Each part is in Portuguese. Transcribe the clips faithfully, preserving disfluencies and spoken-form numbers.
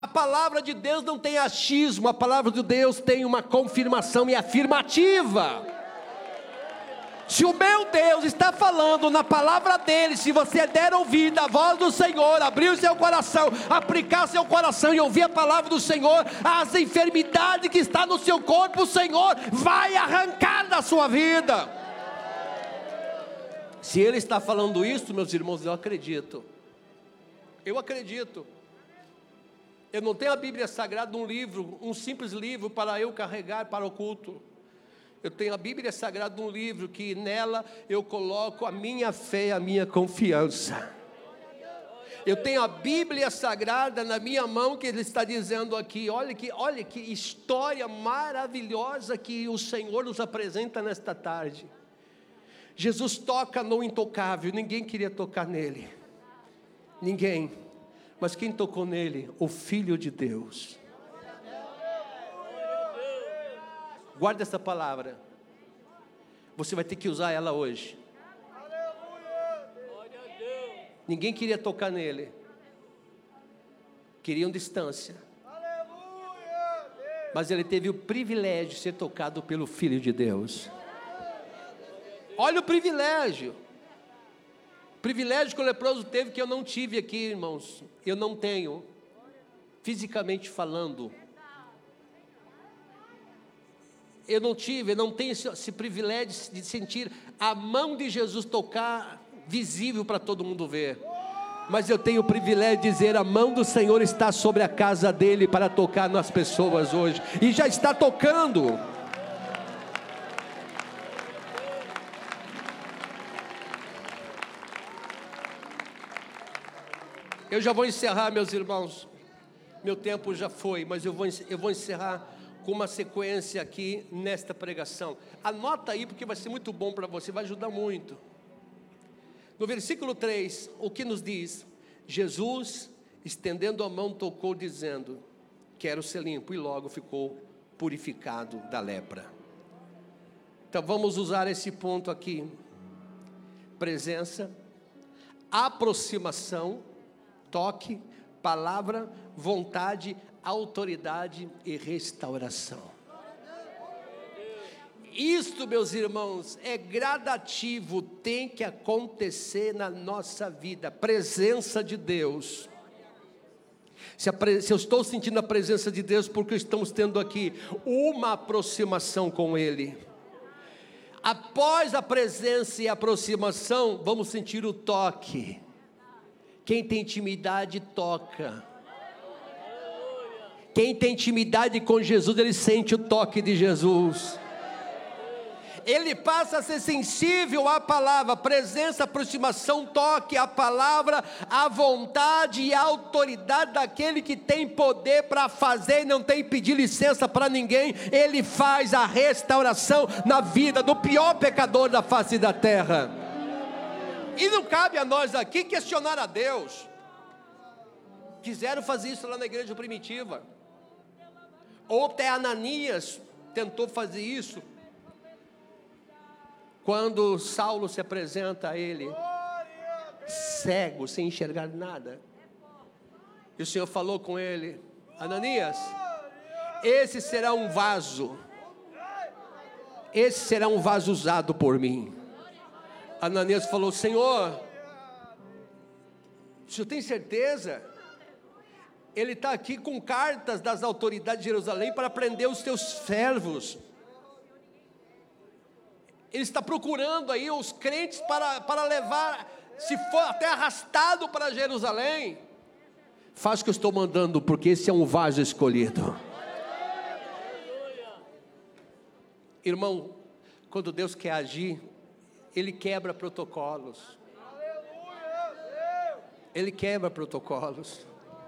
A palavra de Deus não tem achismo, a palavra de Deus tem uma confirmação e afirmativa. Se o meu Deus está falando na palavra dele, se você der ouvido à voz do Senhor, abrir o seu coração, aplicar seu coração e ouvir a palavra do Senhor, as enfermidades que estão no seu corpo, o Senhor vai arrancar da sua vida. Se ele está falando isso, meus irmãos, eu acredito. Eu acredito. Eu não tenho a Bíblia Sagrada, um livro, um simples livro para eu carregar para o culto. Eu tenho a Bíblia Sagrada, um livro que nela eu coloco a minha fé, a minha confiança. Eu tenho a Bíblia Sagrada na minha mão, que ele está dizendo aqui, olha que, olha que história maravilhosa que o Senhor nos apresenta nesta tarde. Jesus toca no intocável, ninguém queria tocar nele, ninguém, mas quem tocou nele? O Filho de Deus. Guarda essa palavra, você vai ter que usar ela hoje. Ninguém queria tocar nele, queriam distância, mas ele teve o privilégio de ser tocado pelo Filho de Deus. Olha o privilégio, privilégio que o leproso teve, que eu não tive aqui, irmãos, eu não tenho, fisicamente falando. Eu não tive, eu não tenho esse, esse privilégio de sentir a mão de Jesus tocar, visível para todo mundo ver. Mas eu tenho o privilégio de dizer, a mão do Senhor está sobre a casa dele para tocar nas pessoas hoje. E já está tocando. Eu já vou encerrar, meus irmãos. Meu tempo já foi, mas eu vou, eu vou encerrar com uma sequência aqui nesta pregação. Anota aí, porque vai ser muito bom para você, vai ajudar muito. No versículo três, o que nos diz? Jesus, estendendo a mão, tocou, dizendo, quero ser limpo, e logo ficou purificado da lepra. Então vamos usar esse ponto aqui. Presença, aproximação, toque, palavra, vontade, autoridade e restauração. Isto, meus irmãos, é gradativo, tem que acontecer na nossa vida. Presença de Deus. Se, a, se eu estou sentindo a presença de Deus, porque estamos tendo aqui uma aproximação com Ele. Após a presença e a aproximação, vamos sentir o toque. Quem tem intimidade, toca. Quem tem intimidade com Jesus, ele sente o toque de Jesus. Ele passa a ser sensível à palavra, presença, aproximação, toque, a palavra, a vontade e a autoridade daquele que tem poder para fazer e não tem que pedir licença para ninguém. Ele faz a restauração na vida do pior pecador da face da terra. E não cabe a nós aqui questionar a Deus. Quiseram fazer isso lá na igreja primitiva. Ou até Ananias tentou fazer isso. Quando Saulo se apresenta a ele, cego, sem enxergar nada. E o Senhor falou com ele, Ananias, esse será um vaso. Esse será um vaso usado por mim. Ananias falou, Senhor, o senhor tem certeza? Ele está aqui com cartas das autoridades de Jerusalém para prender os teus servos. Ele está procurando aí os crentes para, para levar, se for até arrastado para Jerusalém. Faz o que eu estou mandando, porque esse é um vaso escolhido. Irmão, quando Deus quer agir, Ele quebra protocolos. Ele quebra protocolos.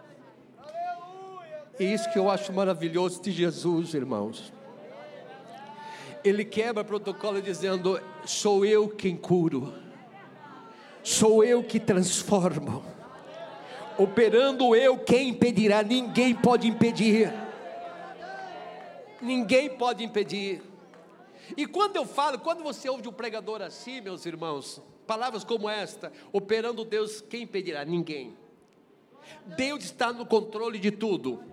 E isso que eu acho maravilhoso de Jesus, irmãos. Ele quebra protocolo dizendo, sou eu quem curo. Sou eu que transformo. Operando eu, quem impedirá? Ninguém pode impedir. Ninguém pode impedir. E quando eu falo, quando você ouve um pregador assim, meus irmãos, palavras como esta, operando Deus, quem impedirá? Ninguém. Deus está no controle de tudo.